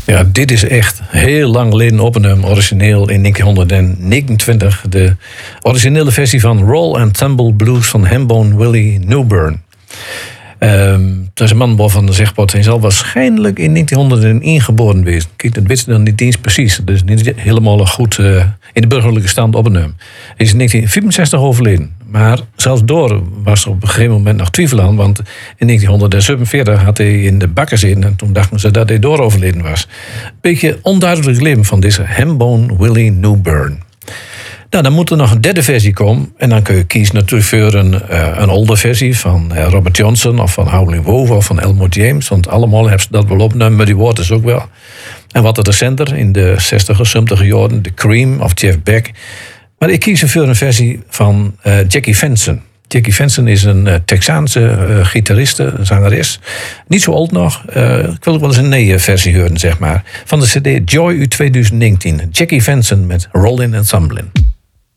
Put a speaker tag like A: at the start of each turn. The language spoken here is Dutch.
A: Ja, dit is echt heel lang geleden opgenomen, origineel in 1929. De originele versie van Roll and Tumble Blues van Hambone Willie Newburn. Dat is een man waarvan de zegpot. Hij zal waarschijnlijk in 1901 geboren wezen. Kijk, dat wist dan niet eens precies. Dus niet helemaal goed in de burgerlijke stand opgenomen. Hij is in 1964 overleden. Maar zelfs door was er op een gegeven moment nog twijfel aan. Want in 1947 had hij in de bakken zitten. En toen dachten ze dat hij door overleden was. Een beetje onduidelijk leven van deze Hambone Willie Newburn. Nou, dan moet er nog een derde versie komen. En dan kun je kiezen natuurlijk voor een oude versie van Robert Johnson of van Howlin' Wolf of van Elmore James. Want allemaal hebben ze dat wel opgenomen, maar die woorden is ook wel. En wat recenter in de 60er, 70er jaren, The Cream of Jeff Beck. Maar ik kies voor een versie van Jackie Venson. Jackie Venson is een Texaanse gitariste, zangeres. Niet zo oud nog. Ik wil ook wel eens een nee-versie horen, zeg maar. Van de CD Joy uit 2019. Jackie Venson met Rollin' and Tumblin'.